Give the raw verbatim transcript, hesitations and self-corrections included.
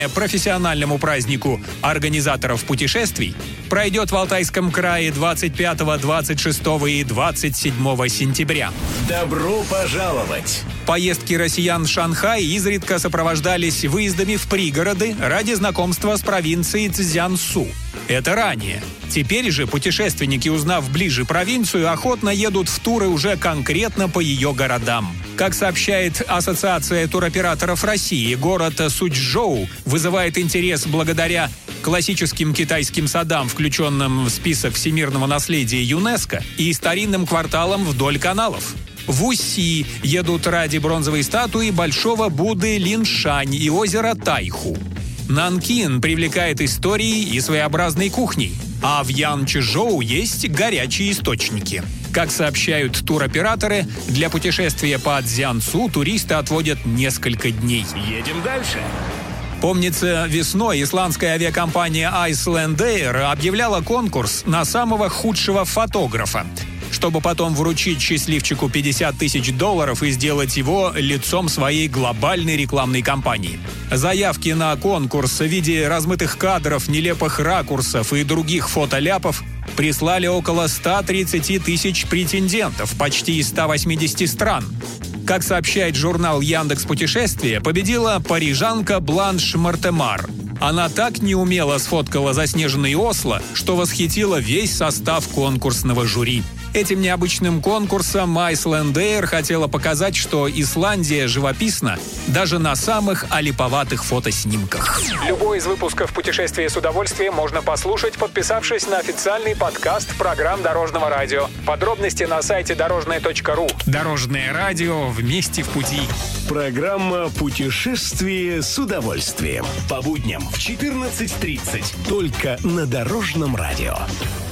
профессиональному празднику организаторов путешествий пройдет в Алтайском крае двадцать пятого, двадцать шестого и двадцать седьмого сентября. Добро пожаловать! Поездки россиян в Шанхай изредка сопровождались выездами в пригороды ради знакомства с провинцией Цзянсу. Это ранее. Теперь же путешественники, узнав ближе провинцию, охотно едут в туры уже конкретно по ее городам. Как сообщает Ассоциация туроператоров России, город Сучжоу вызывает интерес благодаря классическим китайским садам, включенным в список всемирного наследия ЮНЕСКО, и старинным кварталам вдоль каналов. В Уси едут ради бронзовой статуи большого Будды Линшань и озера Тайху. Нанкин привлекает историей и своеобразной кухней, а в Янчжоу есть горячие источники. Как сообщают туроператоры, для путешествия по Цзянсу туристы отводят несколько дней. Едем дальше. Помнится, весной исландская авиакомпания Iceland Air объявляла конкурс на самого худшего фотографа, чтобы потом вручить счастливчику пятьдесят тысяч долларов и сделать его лицом своей глобальной рекламной кампании. Заявки на конкурс в виде размытых кадров, нелепых ракурсов и других фотоляпов прислали около ста тридцати тысяч претендентов, почти из ста восьмидесяти стран. Как сообщает журнал «Яндекс.Путешествия», победила парижанка Бланш Мартемар. Она так неумело сфоткала заснеженный Осло, что восхитила весь состав конкурсного жюри. Этим необычным конкурсом Iceland Air хотела показать, что Исландия живописна даже на самых олиповатых фотоснимках. Любой из выпусков «Путешествия с удовольствием» можно послушать, подписавшись на официальный подкаст программ Дорожного радио. Подробности на сайте дорожное точка ру. Дорожное радио, вместе в пути. Программа «Путешествие с удовольствием». По будням в четырнадцать тридцать. Только на Дорожном радио.